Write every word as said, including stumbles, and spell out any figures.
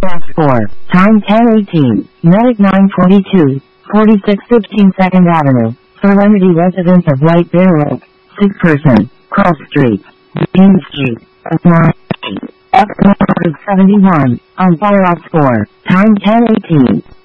Firehouse four, time ten eighteen, Medic nine twenty-two, forty-six fifteen second Avenue, Serenity residents of White Bear Lake, sick person, Cross Street, Main Street, F one seventy-one, on Firehouse four, time ten eighteen.